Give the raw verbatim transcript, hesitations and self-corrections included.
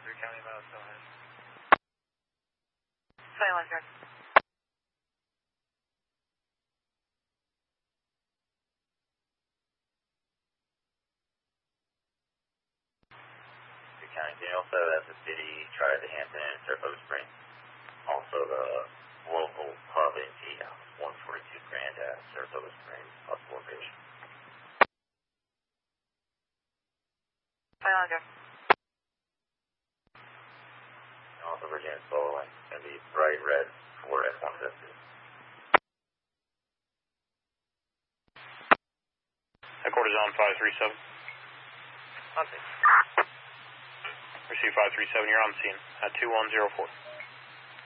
three County Miles, go ahead. twenty-one, sir. three County, can you also have the city try the Hampton and Saratoga Springs? Also the local pub and tea house, one forty-two Grand at Saratoga Springs, possible location. twenty-one, sir. And also Virginia Soul Line, it's going to be bright red for F one fifty. Headquarters on five three seven. Nothing. Receive five three seven, you're on the scene at two one zero four.